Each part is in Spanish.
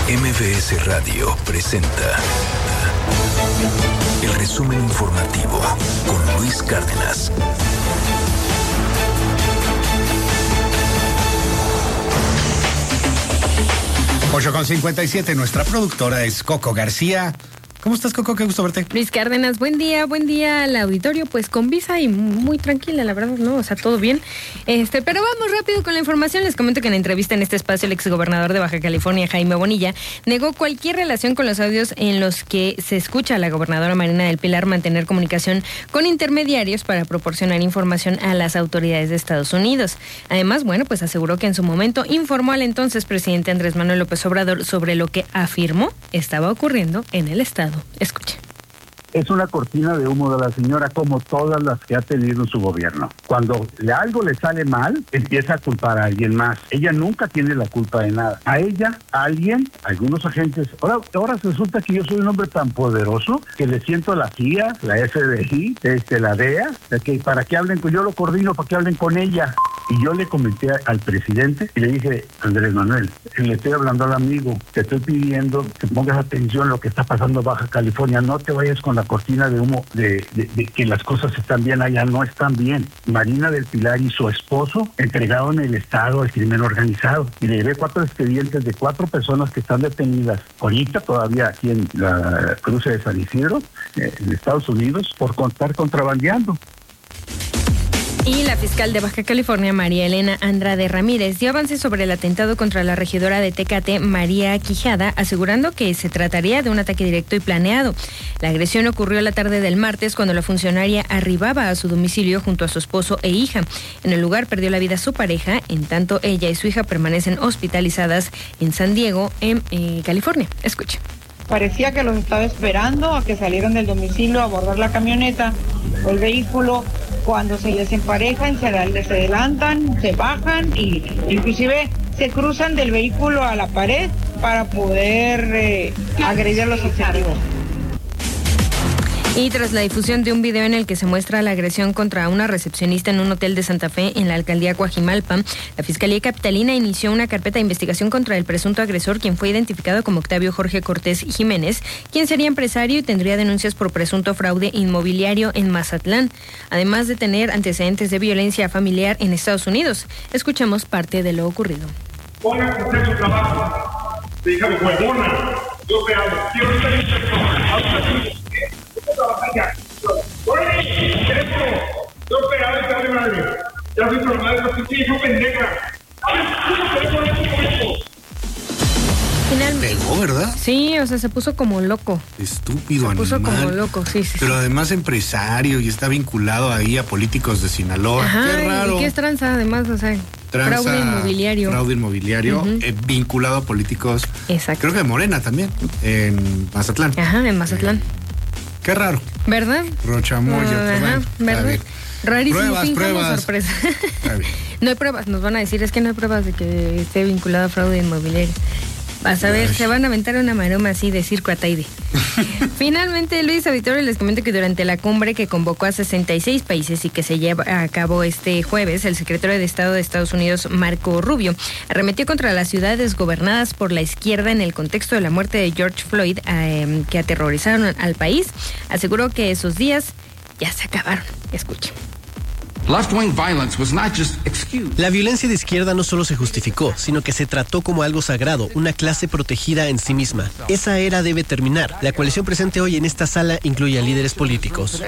MBS Radio presenta el resumen informativo con Luis Cárdenas. Ocho con 57, nuestra productora es Coco García. ¿Cómo estás, Coco? Qué gusto verte. Luis Cárdenas, buen día al auditorio, pues con visa y muy tranquila, la verdad, ¿no? O sea, todo bien. Pero vamos rápido con la información. Les comento que en entrevista en este espacio el exgobernador de Baja California, Jaime Bonilla, negó cualquier relación con los audios en los que se escucha a la gobernadora Marina del Pilar mantener comunicación con intermediarios para proporcionar información a las autoridades de Estados Unidos. Además, pues aseguró que en su momento informó al entonces presidente Andrés Manuel López Obrador sobre lo que afirmó estaba ocurriendo en el estado. Escuche. Es una cortina de humo de la señora, como todas las que ha tenido en su gobierno. Cuando algo le sale mal, empieza a culpar a alguien más. Ella nunca tiene la culpa de nada. A ella, a alguien, algunos agentes. Ahora resulta que yo soy un hombre tan poderoso que le siento a la CIA, la FBI, la DEA, que para que hablen yo lo coordino para que hablen con ella. Y yo le comenté al presidente y le dije, Andrés Manuel, le estoy hablando al amigo, te estoy pidiendo que pongas atención a lo que está pasando en Baja California, no te vayas con la cortina de humo de que las cosas están bien allá, no están bien. Marina del Pilar y su esposo entregaron el estado al crimen organizado y le llevé 4 expedientes de 4 personas que están detenidas ahorita todavía aquí en la cruce de San Isidro, en Estados Unidos, por estar contrabandeando. Y la fiscal de Baja California, María Elena Andrade Ramírez, dio avances sobre el atentado contra la regidora de Tecate, María Quijada, asegurando que se trataría de un ataque directo y planeado. La agresión ocurrió la tarde del martes cuando la funcionaria arribaba a su domicilio junto a su esposo e hija. En el lugar perdió la vida su pareja, en tanto ella y su hija permanecen hospitalizadas en San Diego, en California. Escuche. Parecía que los estaba esperando a que salieran del domicilio a abordar la camioneta o el vehículo. Cuando se les emparejan, se adelantan, se bajan y inclusive se cruzan del vehículo a la pared para poder agredir a los objetivos. Y tras la difusión de un video en el que se muestra la agresión contra una recepcionista en un hotel de Santa Fe en la alcaldía Coajimalpa, la Fiscalía Capitalina inició una carpeta de investigación contra el presunto agresor, quien fue identificado como Octavio Jorge Cortés Jiménez, quien sería empresario y tendría denuncias por presunto fraude inmobiliario en Mazatlán, además de tener antecedentes de violencia familiar en Estados Unidos. Escuchemos parte de lo ocurrido. Ponga a hacer su trabajo. Te dije, huevona, yo te amo. Quiero ser inspector. Finalmente. Pegó, ¿verdad? Sí, o sea, se puso como loco. Estúpido animal. Se puso como loco, sí. Pero además empresario y está vinculado ahí a políticos de Sinaloa. Ajá, qué raro. ¿y qué es tranza además? O sea, fraude inmobiliario. Fraude inmobiliario, vinculado a políticos. Exacto. Creo que de Morena también, en Mazatlán. Ajá, en Mazatlán. Qué raro. ¿Verdad? Rochamoya. Ajá, ¿verdad? Rarísimo, Pruebas. Sorpresa. Está bien. No hay pruebas, nos van a decir, es que no hay pruebas de que esté vinculado a fraude inmobiliario. Vas a ver, se van a aventar una maroma así de circo Ataide. Finalmente, Luis Auditorio, les comento que durante la cumbre que convocó a 66 países y que se lleva a cabo este jueves, el secretario de Estado de Estados Unidos, Marco Rubio, arremetió contra las ciudades gobernadas por la izquierda en el contexto de la muerte de George Floyd, que aterrorizaron al país. Aseguró que esos días ya se acabaron. Escuchen. La violencia de izquierda no solo se justificó, sino que se trató como algo sagrado, una clase protegida en sí misma. Esa era debe terminar. La coalición presente hoy en esta sala incluye a líderes políticos.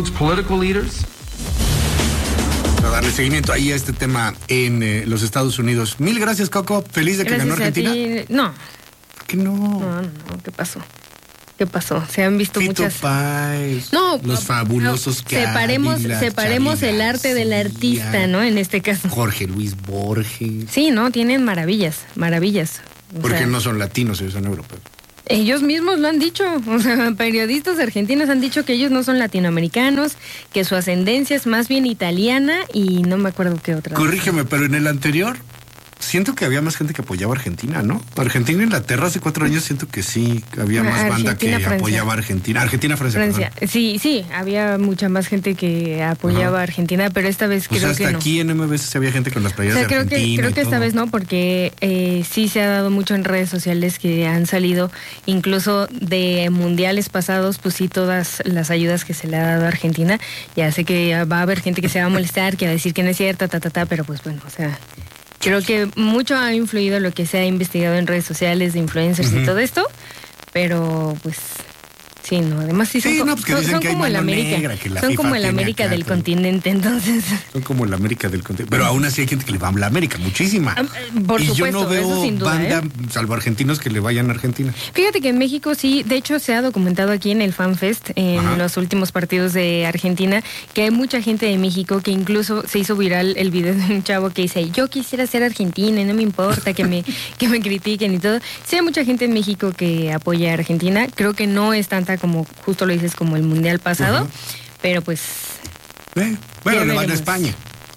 Para darle seguimiento ahí a este tema en los Estados Unidos. Mil gracias, Coco. Feliz de que ganó Argentina. No. ¿Qué no? No. ¿Qué pasó? ¿Qué pasó? Se han visto Fito muchas... Páez, No, los fabulosos separemos el arte del artista, ¿no? En este caso. Jorge Luis Borges. Sí, ¿no? Tienen maravillas. Porque no son latinos, ellos son europeos. Ellos mismos lo han dicho, o sea, periodistas argentinos han dicho que ellos no son latinoamericanos, que su ascendencia es más bien italiana y no me acuerdo qué otra. Corrígeme, pero en el anterior siento que había más gente que apoyaba a Argentina, ¿no? Argentina e Inglaterra hace 4 años siento que sí, había más banda que Francia. apoyaba a Argentina. Francia. Sí, había mucha más gente que apoyaba a Argentina, pero esta vez creo hasta que no. Aquí en MBS sí había gente con las playeras de Argentina. Creo que esta vez no, porque sí se ha dado mucho en redes sociales que han salido, incluso de mundiales pasados, pues sí, todas las ayudas que se le ha dado a Argentina. Ya sé que va a haber gente que se va a molestar, que va a decir que no es cierto, pero pues bueno, o sea, creo que mucho ha influido lo que se ha investigado en redes sociales de influencers y todo esto, pero pues sí, no, además sí son, son como el América, son como el América del continente, entonces. Son como el América del continente, pero aún así hay gente que le va a la América, muchísima. Por y supuesto, yo no veo eso sin duda, banda, salvo argentinos, que le vayan a Argentina. Fíjate que en México sí, de hecho se ha documentado aquí en el FanFest, en los últimos partidos de Argentina, que hay mucha gente de México que incluso se hizo viral el video de un chavo que dice, yo quisiera ser argentina y no me importa que me critiquen y todo. Sí hay mucha gente en México que apoya a Argentina, creo que no es tanta como, justo lo dices, como el mundial pasado, pero pues... Bueno, le van a España.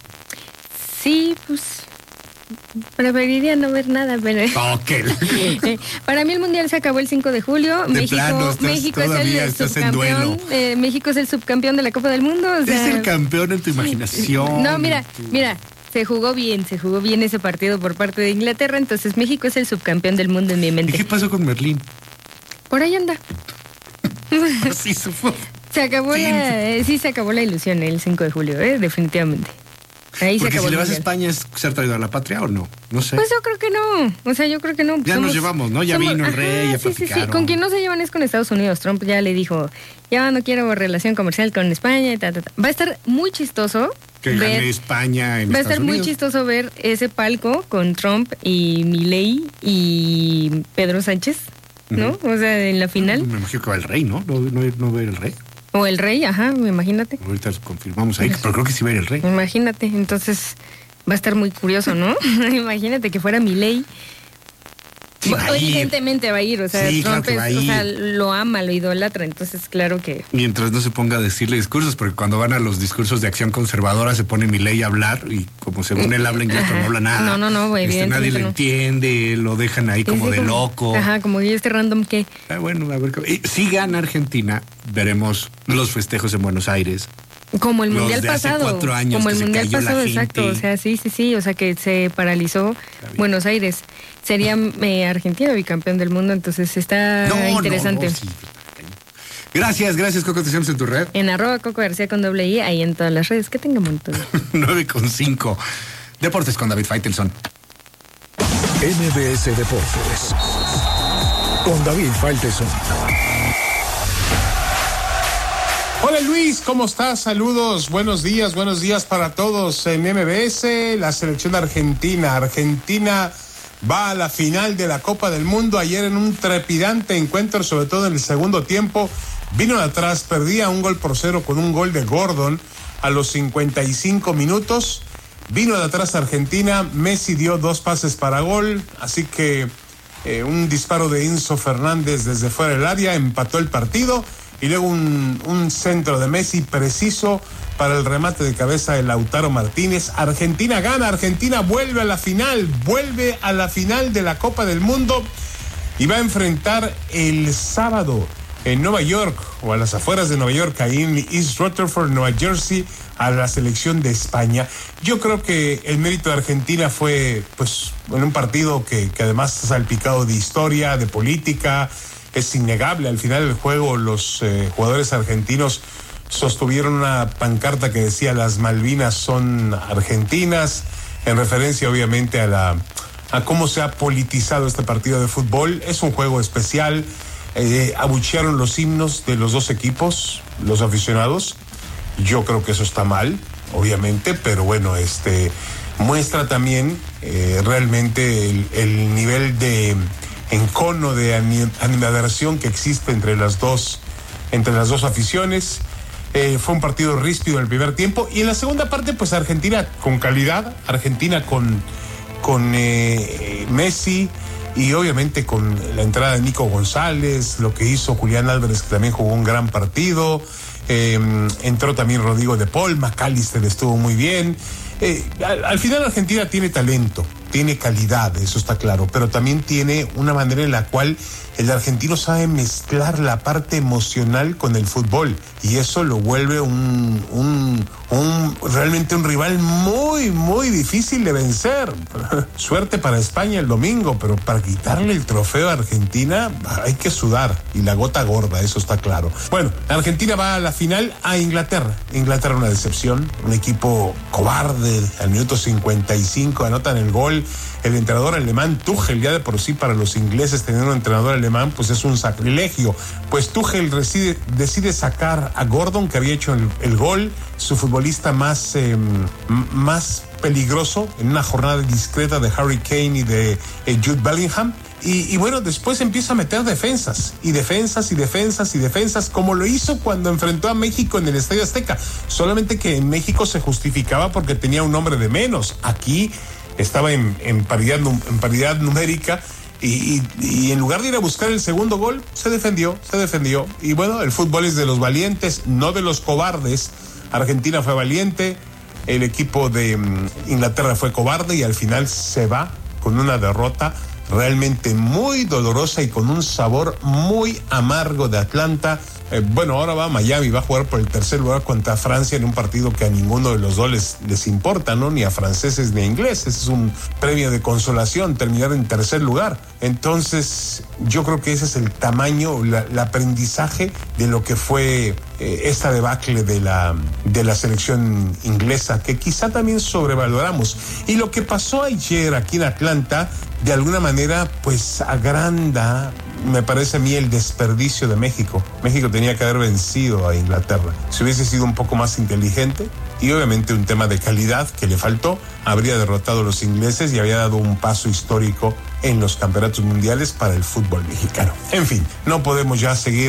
Sí, pues... preferiría no ver nada, pero... Okay. Para mí el mundial se acabó el 5 de julio. México es el subcampeón. México es el subcampeón de la Copa del Mundo. O sea, es el campeón en tu imaginación. No, mira, se jugó bien ese partido por parte de Inglaterra, entonces México es el subcampeón del mundo en mi mente. ¿Y qué pasó con Merlín? Por ahí anda. Sí, se acabó la ilusión el 5 de julio, definitivamente. Ahí porque se acabó. Si le vas a España, ¿es ser traído a la patria o no? No sé. Pues yo creo que no. O sea, yo creo que no. Ya nos llevamos, ¿no? Ya vino el rey, ya platicaron. Sí. Con quien no se llevan es con Estados Unidos. Trump ya le dijo, ya no quiero relación comercial con España y tal. Va a estar muy chistoso. Que gane España en Estados Unidos. Va a estar muy chistoso ver ese palco con Trump y Milei y Pedro Sánchez, ¿no? O sea, en la final. Me imagino que va el rey, ¿no? ¿No va a ir el rey? O el rey, imagínate. Ahorita confirmamos ahí, pero creo que sí va a ir el rey. Imagínate, entonces va a estar muy curioso, ¿no? Imagínate que fuera Milei. Sí, evidentemente va a ir, o sea, sí, Trump claro o sea, lo ama, lo idolatra, entonces claro que... Mientras no se ponga a decirle discursos, porque cuando van a los discursos de acción conservadora se pone Milei a hablar y como según él habla inglés, pero no habla nada. No, evidentemente nadie le entiende, lo dejan ahí como de loco. Ajá, como y este random que... Bueno, a ver, si gana Argentina, veremos los festejos en Buenos Aires. Como el mundial Hace pasado. 4 años como el que mundial se cayó pasado, la gente. exacto. O sea, sí. O sea, que se paralizó Buenos Aires. Sería Argentina bicampeón del mundo, entonces está interesante. Sí. Gracias, Coco. Te hacemos en tu red. En @CocoGarcía con .i, ahí en todas las redes. Que tenga un montón. 9:05. Deportes con David Faitelson. MBS Deportes con David Faitelson. Hola Luis, ¿cómo estás? Saludos, buenos días para todos en MBS. La selección argentina va a la final de la Copa del Mundo. Ayer en un trepidante encuentro, sobre todo en el segundo tiempo, vino de atrás, perdía 1-0 con un gol de Gordon a los 55 minutos. Vino de atrás Argentina, Messi dio 2 pases para gol, así que un disparo de Enzo Fernández desde fuera del área empató el partido. Y luego un centro de Messi preciso para el remate de cabeza de Lautaro Martínez. Argentina gana, Argentina vuelve a la final de la Copa del Mundo y va a enfrentar el sábado en Nueva York, o a las afueras de Nueva York, ahí en East Rutherford, Nueva Jersey, a la selección de España. Yo creo que el mérito de Argentina fue, pues, en un partido que además está salpicado de historia, de política. Es innegable, al final del juego los jugadores argentinos sostuvieron una pancarta que decía las Malvinas son argentinas, en referencia obviamente a cómo se ha politizado este partido de fútbol. Es un juego especial, abuchearon los himnos de los dos equipos, los aficionados. Yo creo que eso está mal, obviamente, pero bueno, muestra también realmente el nivel de encono de animadversión que existe entre las dos aficiones. Fue un partido ríspido en el primer tiempo y en la segunda parte pues Argentina con calidad, Argentina con Messi y obviamente con la entrada de Nico González, lo que hizo Julián Álvarez, que también jugó un gran partido. Entró también Rodrigo de Paul, McAllister estuvo muy bien. Al final Argentina tiene talento tiene calidad, eso está claro, pero también tiene una manera en la cual el argentino sabe mezclar la parte emocional con el fútbol, y eso lo vuelve realmente un rival muy, muy difícil de vencer. Suerte para España el domingo, pero para quitarle el trofeo a Argentina hay que sudar, y la gota gorda, eso está claro. Bueno, Argentina va a la final a Inglaterra. Inglaterra una decepción, un equipo cobarde. Al minuto 55 anotan el gol. El entrenador alemán Tuchel, ya de por sí para los ingleses tener un entrenador alemán pues es un sacrilegio. Pues Tuchel decide sacar a Gordon, que había hecho el gol, su futbolista más peligroso en una jornada discreta de Harry Kane y de Jude Bellingham. Y bueno, después empieza a meter defensas, como lo hizo cuando enfrentó a México en el Estadio Azteca. Solamente que en México se justificaba porque tenía un hombre de menos. Aquí estaba en paridad numérica y en lugar de ir a buscar el segundo gol, se defendió. Y bueno, el fútbol es de los valientes, no de los cobardes. Argentina fue valiente, el equipo de Inglaterra fue cobarde y al final se va con una derrota realmente muy dolorosa y con un sabor muy amargo de Atlanta. Bueno, ahora va a Miami, va a jugar por el tercer lugar contra Francia en un partido que a ninguno de los dos les importa, ¿no? Ni a franceses ni a ingleses. Es un premio de consolación terminar en tercer lugar. Entonces, yo creo que ese es el tamaño, el aprendizaje de lo que fue esta debacle de la selección inglesa, que quizá también sobrevaloramos. Y lo que pasó ayer aquí en Atlanta, de alguna manera, pues agranda, me parece a mí, el desperdicio de México. México tenía que haber vencido a Inglaterra. Si hubiese sido un poco más inteligente, y obviamente un tema de calidad que le faltó, habría derrotado a los ingleses y habría dado un paso histórico en los campeonatos mundiales para el fútbol mexicano. En fin, no podemos ya seguir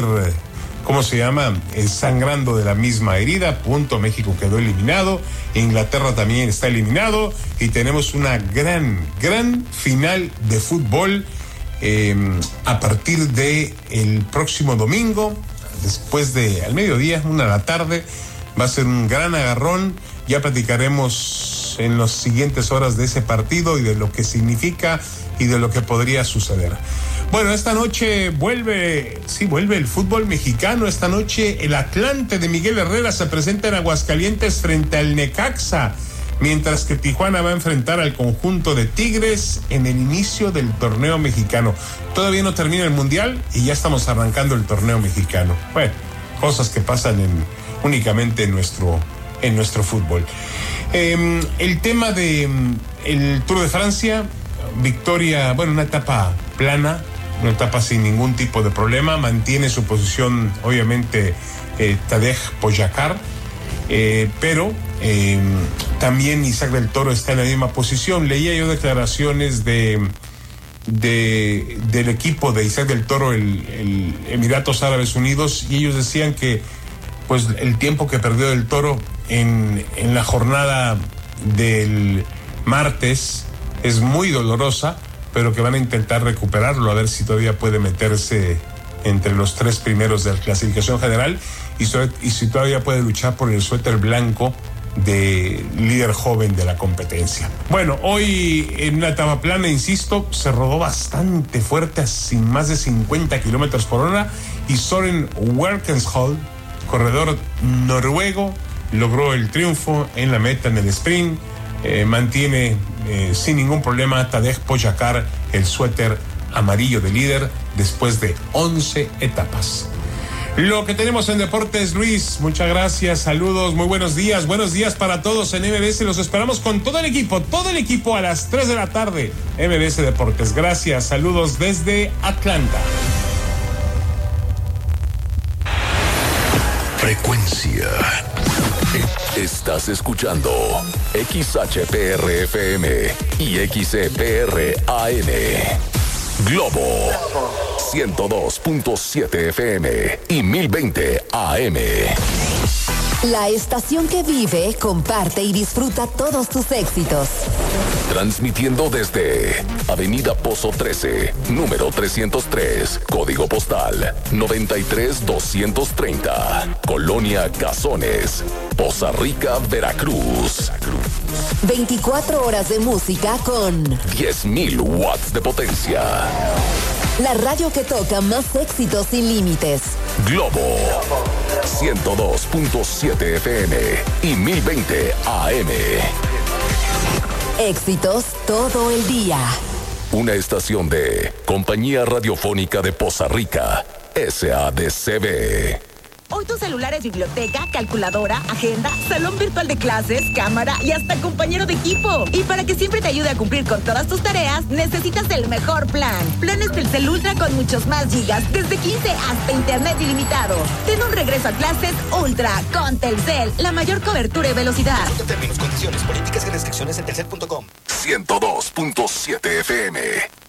sangrando de la misma herida. Punto. México quedó eliminado, Inglaterra también está eliminado y tenemos una gran final de fútbol a partir de el próximo domingo, después de al mediodía, 1 de la tarde. Va a ser un gran agarrón. Ya platicaremos en las siguientes horas de ese partido y de lo que significa y de lo que podría suceder. Bueno, esta noche vuelve el fútbol mexicano. Esta noche el Atlante de Miguel Herrera se presenta en Aguascalientes frente al Necaxa, mientras que Tijuana va a enfrentar al conjunto de Tigres en el inicio del torneo mexicano. Todavía no termina el Mundial y ya estamos arrancando el torneo mexicano. Bueno, cosas que pasan únicamente en nuestro fútbol. El tema de el Tour de Francia, victoria, una etapa plana, una etapa sin ningún tipo de problema. Mantiene su posición, obviamente, Tadej Pogačar, pero también Isaac del Toro está en la misma posición. Leía yo declaraciones del equipo de Isaac del Toro, el Emiratos Árabes Unidos, y ellos decían que pues el tiempo que perdió del Toro en la jornada del martes es muy dolorosa, pero que van a intentar recuperarlo, a ver si todavía puede meterse entre los 3 primeros de la clasificación general y si todavía puede luchar por el suéter blanco de líder joven de la competencia. Bueno, hoy en una etapa plana, insisto, se rodó bastante fuerte, sin más de 50 kilómetros por hora, y Søren Werkenshøi, corredor noruego, logró el triunfo en la meta en el sprint. Mantiene sin ningún problema Tadej Pogačar el suéter amarillo de líder después de 11 etapas. Lo que tenemos en deportes, Luis, muchas gracias, saludos, muy buenos días para todos en MBS. Los esperamos con todo el equipo a las 3 de la tarde. MBS Deportes, gracias, saludos desde Atlanta. Frecuencia. Estás escuchando XHPR-FM y XCPR-AM. Globo 102.7 FM y 1020 AM. La estación que vive, comparte y disfruta todos tus éxitos. Transmitiendo desde Avenida Pozo 13, número 303, código postal 93230, Colonia Cazones, Poza Rica, Veracruz. 24 horas de música con 10,000 watts de potencia. La radio que toca más éxitos sin límites. Globo 102.7 FM y 1020 AM. Éxitos todo el día. Una estación de Compañía Radiofónica de Poza Rica, SADCB. Hoy tu celular es biblioteca, calculadora, agenda, salón virtual de clases, cámara y hasta compañero de equipo. Y para que siempre te ayude a cumplir con todas tus tareas, necesitas el mejor plan. Planes Telcel Ultra con muchos más gigas, desde 15 hasta internet ilimitado. Ten un regreso a clases Ultra con Telcel, la mayor cobertura y velocidad. Consulta términos, condiciones, políticas y restricciones en telcel.com. 102.7 FM.